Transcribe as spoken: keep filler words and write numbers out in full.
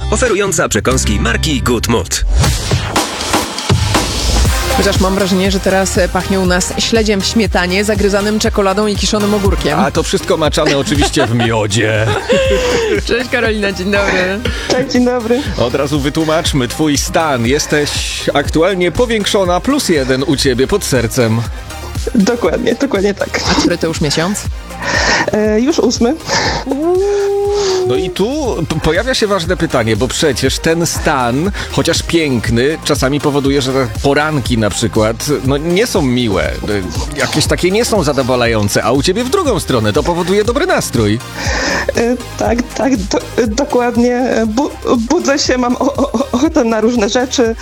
oferująca przekąski marki Good Mood. Chociaż mam wrażenie, że teraz pachnie u nas śledziem w śmietanie, zagryzanym czekoladą i kiszonym ogórkiem. A to wszystko maczane oczywiście w miodzie. Cześć Karolina, dzień dobry. Cześć, dzień dobry. Od razu wytłumaczmy twój stan. Jesteś aktualnie powiększona plus jeden u ciebie pod sercem. Dokładnie, dokładnie tak. A który to już miesiąc? E, już ósmy. No i tu p- pojawia się ważne pytanie, bo przecież ten stan, chociaż piękny, czasami powoduje, że te poranki na przykład no, nie są miłe, y, jakieś takie nie są zadowalające, a u ciebie w drugą stronę to powoduje dobry nastrój. E, tak, tak, do, dokładnie. Bu, budzę się, mam o, o, ochotę na różne rzeczy.